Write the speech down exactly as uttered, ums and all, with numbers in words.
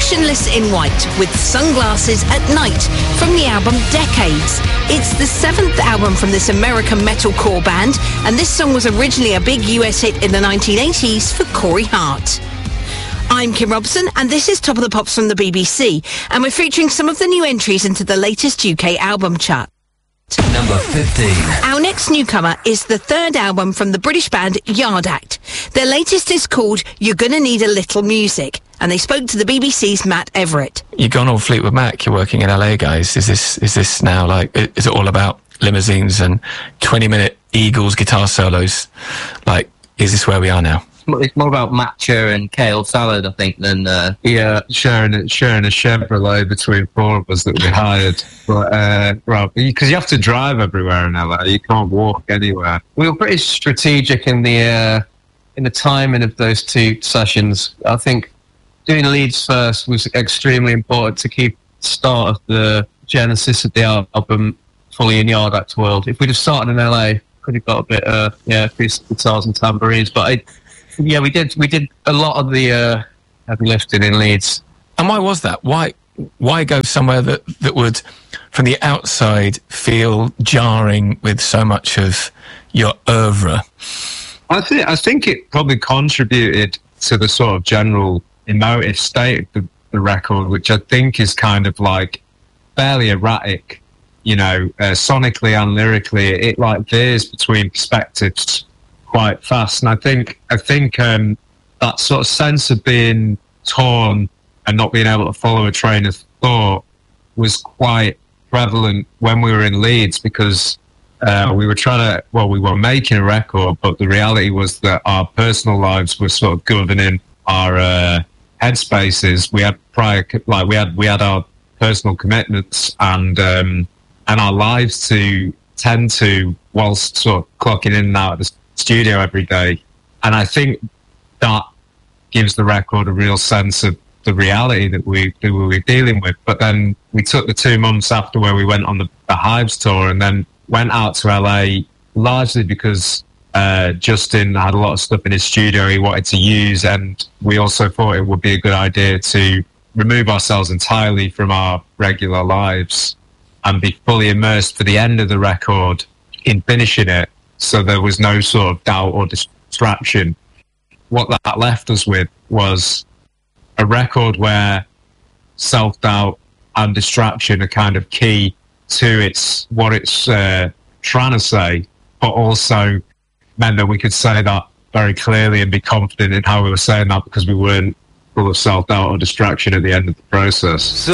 Motionless in White with Sunglasses at Night from the album Decades. It's the seventh album from this American metalcore band, and this song was originally a big U S hit in the nineteen eighties for Corey Hart. I'm Kim Robson, and this is Top of the Pops from the B B C, and we're featuring some of the new entries into the latest U K album chart. Number fifteen. Our next newcomer is the third album from the British band Yard Act. Their latest is called You're Gonna Need a Little Music, and they spoke to the B B C's Matt Everett. You've gone all Fleetwood Mac, you're working in L A, guys. Is this is this now like, is it all about limousines and twenty minute Eagles guitar solos? Like, is this where we are now? It's more about matcha and kale salad, I think, than... Uh... Yeah, sharing, sharing a Chevrolet between four of us that we hired. But, uh, well, because you have to drive everywhere in L A. You can't walk anywhere. We were pretty strategic in the uh, in the timing of those two sessions. I think doing Leeds first was extremely important to keep the start of the genesis of the album fully in Yard Act world. If we'd have started in L A, could have got a bit, uh, yeah, acoustic guitars and tambourines, but I... Yeah, we did. We did a lot of the uh, heavy lifting in Leeds. And why was that? Why why go somewhere that, that would, from the outside, feel jarring with so much of your oeuvre? I think I think it probably contributed to the sort of general emotive state of the, the record, which I think is kind of like fairly erratic, you know, uh, sonically and lyrically. It like veers between perspectives quite fast, and I think I think um, that sort of sense of being torn and not being able to follow a train of thought was quite prevalent when we were in Leeds, because uh, we were trying to, well, we were making a record, but the reality was that our personal lives were sort of governing our uh, headspaces. We had prior, like we had we had our personal commitments and um, and our lives to tend to, whilst sort of clocking in and out of the studio every day. And I think that gives the record a real sense of the reality that we, that we were dealing with. But then we took the two months after where we went on the, the Hives tour and then went out to L A largely because uh, Justin had a lot of stuff in his studio he wanted to use, and we also thought it would be a good idea to remove ourselves entirely from our regular lives and be fully immersed for the end of the record in finishing it, so there was no sort of doubt or distraction. What that left us with was a record where self-doubt and distraction are kind of key to its what it's uh, trying to say, but also meant that we could say that very clearly and be confident in how we were saying that, because we weren't full of self-doubt or distraction at the end of the process. So